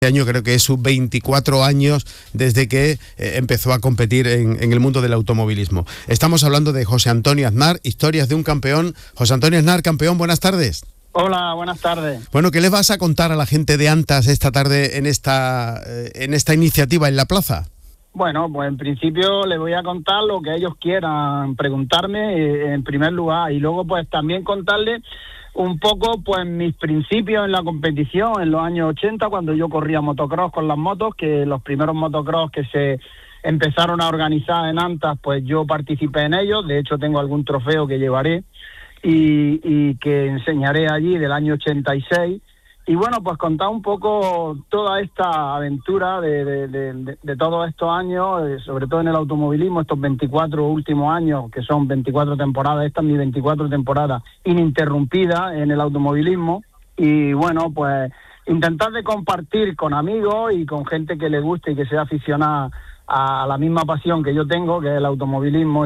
Este año creo que es sus 24 años desde que empezó a competir en el mundo del automovilismo. Estamos hablando de José Antonio Aznar, historias de un campeón. José Antonio Aznar, campeón, buenas tardes. Hola, buenas tardes. Bueno, ¿qué les vas a contar a la gente de Antas esta tarde en esta iniciativa en la plaza? Bueno, pues en principio les voy a contar lo que ellos quieran preguntarme en primer lugar, y luego pues también contarles un poco pues mis principios en la competición en los años 80, cuando yo corría motocross con las motos, que los primeros motocross que se empezaron a organizar en Antas, pues yo participé en ellos. De hecho tengo algún trofeo que llevaré y que enseñaré allí del año 86. Y bueno, pues contar un poco toda esta aventura de todos estos años, sobre todo en el automovilismo, estos 24 últimos años, que son 24 temporadas. Esta es mi 24 temporada ininterrumpida en el automovilismo. Y bueno, pues intentar de compartir con amigos y con gente que le guste y que sea aficionada a la misma pasión que yo tengo, que es el automovilismo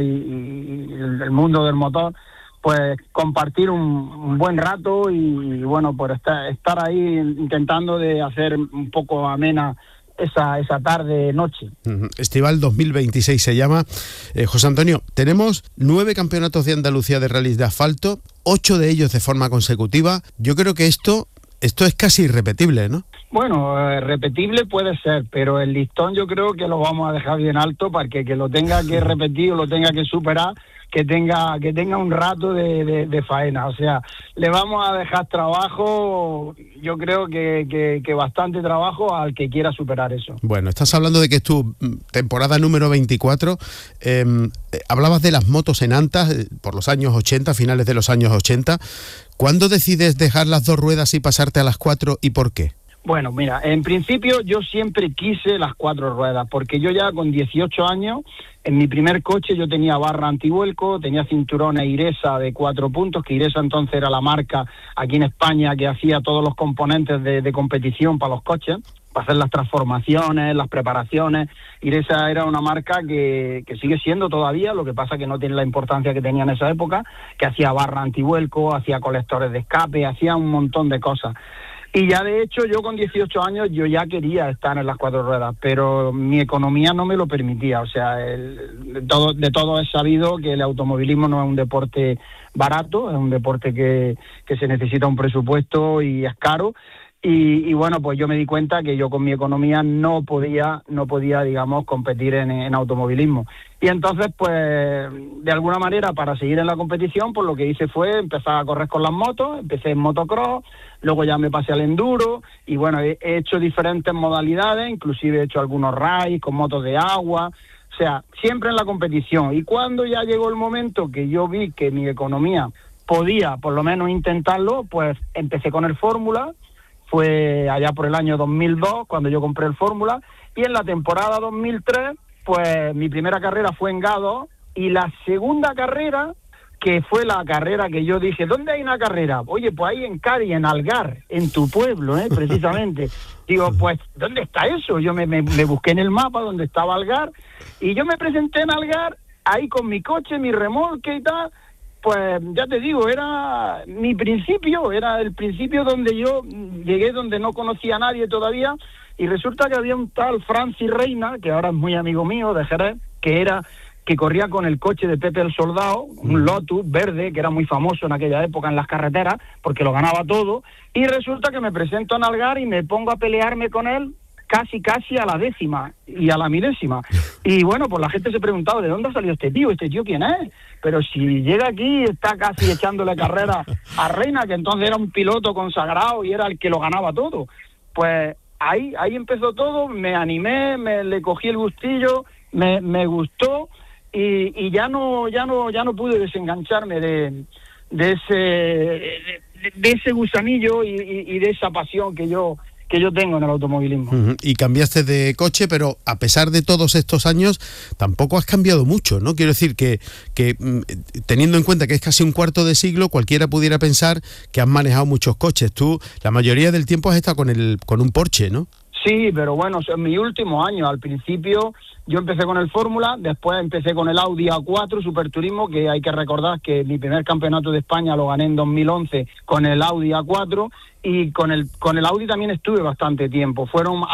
y el mundo del motor, pues compartir un buen rato y bueno, pues estar ahí intentando de hacer un poco amena esa tarde, noche. Estival 2026 se llama. José Antonio, tenemos 9 campeonatos de Andalucía de rallies de asfalto, 8 de ellos de forma consecutiva. Yo creo que esto es casi irrepetible, ¿no? Bueno, repetible puede ser, pero el listón yo creo que lo vamos a dejar bien alto para que lo tenga que repetir o lo tenga que superar, que tenga un rato de faena. O sea, le vamos a dejar trabajo, yo creo que bastante trabajo al que quiera superar eso. Bueno, estás hablando de que es tu temporada número 24. Hablabas de las motos en Antas por los años 80, finales de los años 80. ¿Cuándo decides dejar las 2 ruedas y pasarte a las 4 y por qué? Bueno, mira, en principio yo siempre quise las 4 ruedas, porque yo ya con 18 años, en mi primer coche yo tenía barra antivuelco, tenía cinturones Iresa de 4 puntos, que Iresa entonces era la marca aquí en España que hacía todos los componentes de competición para los coches, para hacer las transformaciones, las preparaciones. Iresa era una marca que sigue siendo todavía, lo que pasa que no tiene la importancia que tenía en esa época, que hacía barra antivuelco, hacía colectores de escape, hacía un montón de cosas. Y ya de hecho yo con 18 años yo ya quería estar en las 4 ruedas, pero mi economía no me lo permitía. O sea, de todo es sabido que el automovilismo no es un deporte barato, es un deporte que se necesita un presupuesto y es caro. Y bueno, pues yo me di cuenta que yo con mi economía no podía, digamos, competir en automovilismo. Y entonces, pues, de alguna manera, para seguir en la competición, pues lo que hice fue empezar a correr con las motos. Empecé en motocross, luego ya me pasé al enduro, y bueno, he hecho diferentes modalidades, inclusive he hecho algunos rallies con motos de agua, o sea, siempre en la competición. Y cuando ya llegó el momento que yo vi que mi economía podía, por lo menos, intentarlo, pues empecé con el Fórmula. Fue allá por el año 2002 cuando yo compré el Fórmula, y en la temporada 2003 pues mi primera carrera fue en Gado, y la segunda carrera, que fue la carrera que yo dije, ¿dónde hay una carrera? Oye, pues ahí en Cádiz, en Algar, en tu pueblo, precisamente. Digo, pues, ¿dónde está eso? Yo me busqué en el mapa donde estaba Algar, y yo me presenté en Algar, ahí con mi coche, mi remolque y tal. Pues ya te digo, era mi principio, era el principio donde yo llegué, donde no conocía a nadie todavía, y resulta que había un tal Francis Reina, que ahora es muy amigo mío de Jerez, que corría con el coche de Pepe el Soldado, un Lotus verde, que era muy famoso en aquella época en las carreteras, porque lo ganaba todo, y resulta que me presento en Algar y me pongo a pelearme con él, casi a la 10ª y a la 1000ª. Y bueno, pues la gente se preguntaba, ¿de dónde ha salido este tío quién es? Pero si llega aquí, está casi echándole carrera a Reina, que entonces era un piloto consagrado y era el que lo ganaba todo. Pues ahí empezó todo, me animé, le cogí el gustillo, me gustó, y ya no pude desengancharme de ese gusanillo y de esa pasión que yo tengo en el automovilismo. Y cambiaste de coche, pero a pesar de todos estos años tampoco has cambiado mucho, ¿no? Quiero decir que teniendo en cuenta que es casi un cuarto de siglo, cualquiera pudiera pensar que has manejado muchos coches. Tú la mayoría del tiempo has estado con un Porsche, ¿no? Sí, pero bueno, en mi último año, al principio yo empecé con el Fórmula, después empecé con el Audi A4 Superturismo, que hay que recordar que mi primer campeonato de España lo gané en 2011 con el Audi A4, y con el Audi también estuve bastante tiempo. Fueron